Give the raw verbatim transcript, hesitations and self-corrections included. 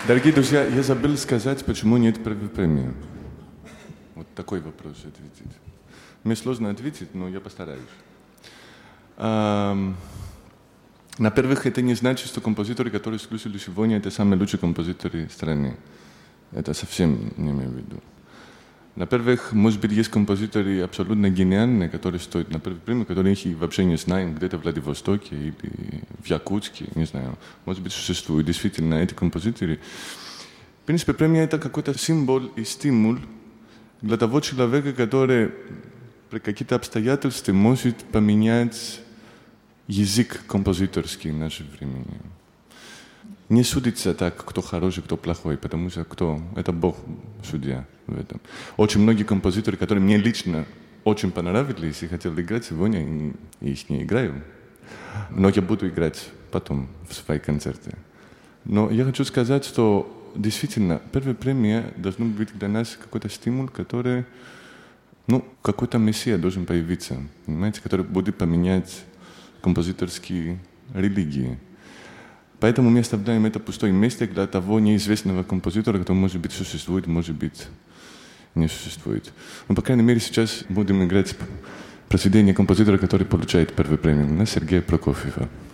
Дорогие друзья, я забыл сказать, почему нет первой премии. Вот такой вопрос ответить. Мне сложно ответить, но я постараюсь. А, во-первых, это не значит, что композиторы, которые слушали сегодня, это самые лучшие композиторы страны. Это совсем не имею в виду. Во-первых, может быть, есть композиторы абсолютно гениальные, которые стоят на первой премии, которые их вообще не знаем, где-то в Владивостоке или в Якутске, не знаю. Может быть, существуют действительно эти композиторы. В принципе, премия — это какой-то символ и стимул для того человека, который при каких-то обстоятельствах может поменять язык композиторский в наше время. Не судится так, кто хороший, кто плохой, потому что кто? Это Бог судья в этом. Очень многие композиторы, которые мне лично очень понравились и хотел играть сегодня, и их не играю. Но я буду играть потом в свои концерты. Но я хочу сказать, что действительно первая премия должна быть для нас какой-то стимул, который, ну, какой-то мессия должен появиться, понимаете, который будет поменять композиторские религии. Поэтому мы оставляем это пустое место для того неизвестного композитора, который, может быть, существует, может быть, не существует. Но, по крайней мере, сейчас будем играть произведение композитора, который получает первую премию, Сергея Прокофьева.